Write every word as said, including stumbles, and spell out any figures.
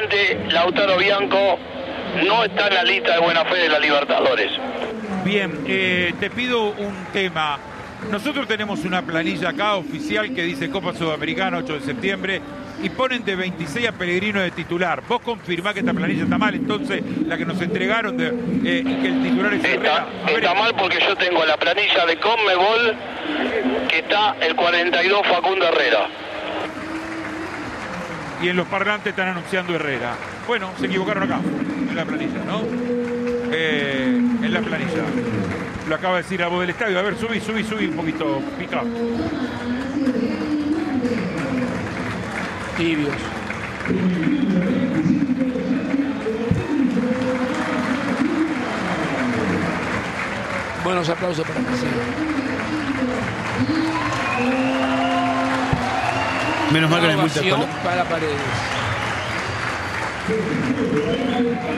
Lamentablemente, Lautaro Bianco no está en la lista de buena fe de la Libertadores. Bien, eh, te pido un tema. Nosotros tenemos una planilla acá oficial que dice Copa Sudamericana ocho de septiembre y ponen de veintiséis a Pellegrino de titular. Vos confirmás que esta planilla está mal, entonces la que nos entregaron de, eh, y que el titular es Herrera. Está, está mal porque yo tengo la planilla de Conmebol que está el cuarenta y dos Facundo Herrera. Y en los parlantes están anunciando Herrera. Bueno, se equivocaron acá, en la planilla, ¿no? Eh, en la planilla. Lo acaba de decir a voz del estadio. A ver, subí, subí, subí un poquito, pica. Tibios. Buenos aplausos para Marcelo. Menos mal que no hay multa para Paredes.